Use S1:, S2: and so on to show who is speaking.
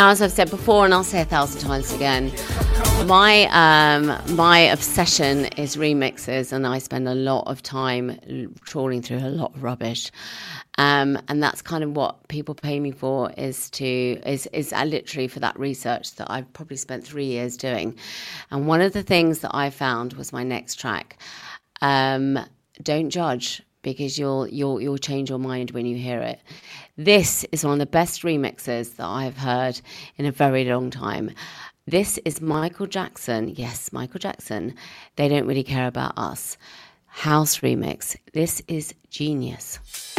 S1: Now, as I've said before, and I'll say 1,000 times again, my obsession is remixes, and I spend a lot of time trawling through a lot of rubbish. And that's kind of what people pay me for, is literally for that research that I've probably spent 3 years doing. And one of the things that I found was my next track. Don't judge, because you'll change your mind when you hear it. This is one of the best remixes that I've heard in a very long time. This is Michael Jackson. Yes, Michael Jackson. They Don't Really Care About Us. House remix. This is genius.